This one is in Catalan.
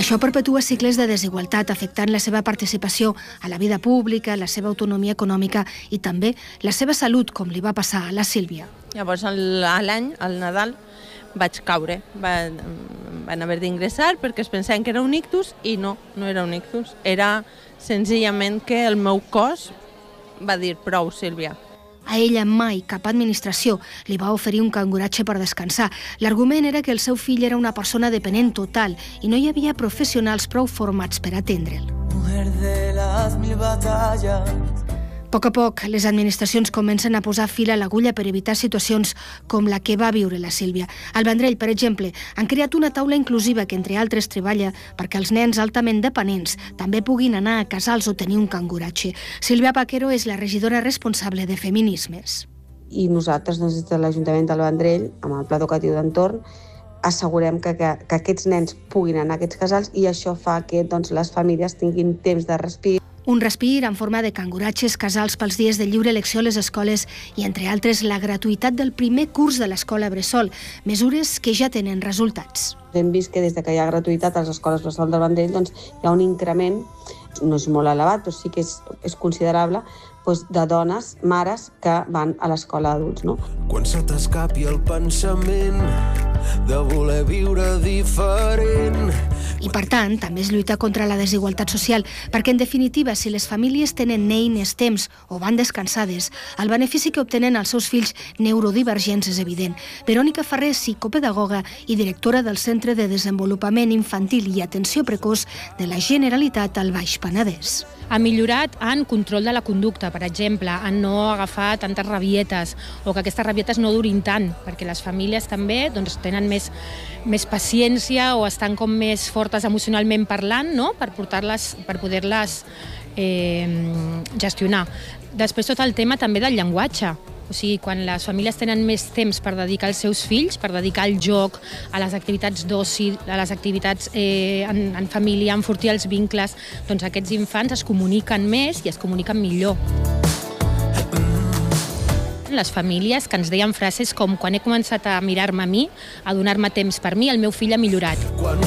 Això perpetua cicles de desigualtat, afectant la seva participació a la vida pública, la seva autonomia econòmica i també la seva salut, com li va passar a la Sílvia. Llavors, a l'any, al Nadal, vaig caure. Van haver d'ingressar perquè es pensaven que era un ictus i no era un ictus. Era senzillament que el meu cos va dir prou, Sílvia. A ella mai cap administració li va oferir un canguratge per descansar. L'argument era que el seu fill era una persona dependent total i no hi havia professionals prou formats per atendre'l. A poc a poc, les administracions comencen a posar fil a l'agulla per evitar situacions com la que va viure la Sílvia. Al Vendrell, per exemple, han creat una taula inclusiva que, entre altres, treballa perquè els nens altament dependents també puguin anar a casals o tenir un canguratge. Sílvia Paquero és la regidora responsable de Feminismes. I nosaltres, des de l'Ajuntament del Vendrell, amb el Pla Educatiu d'Entorn, assegurem que aquests nens puguin anar a aquests casals i això fa que les famílies tinguin temps de respir. Un respir en forma de canguratges, casals pels dies de lliure elecció a les escoles i, entre altres, la gratuïtat del primer curs de l'escola Bressol, mesures que ja tenen resultats. Hem vist que des que hi ha gratuïtat a les escoles Bressol del Vendrell hi ha un increment, no és molt elevat, però sí que és considerable, de dones, mares, que van a l'escola d'adults. Quan se t'escapi el pensament de voler viure diferent. I, per tant, també es lluita contra la desigualtat social, perquè, en definitiva, si les famílies tenen eines, temps o van descansades, el benefici que obtenen els seus fills neurodivergents és evident. Verònica Ferrer, psicopedagoga i directora del Centre de Desenvolupament Infantil i Atenció Precoç de la Generalitat al Baix Penedès. Ha millorat en control de la conducta, per exemple, en no agafar tantes rabietes o que aquestes rabietes no durin tant, perquè les famílies també tenen més paciència o estan com més fortes emocionalment parlant, per poder-les gestionar. Després tot el tema també del llenguatge. O sigui, quan les famílies tenen més temps per dedicar als seus fills, per dedicar al joc, a les activitats d'oci, a les activitats en família, a enfortir els vincles, doncs aquests infants es comuniquen més i es comuniquen millor. Les famílies que ens deien frases com: quan he començat a mirar-me a mi, a donar-me temps per mi, el meu fill ha millorat.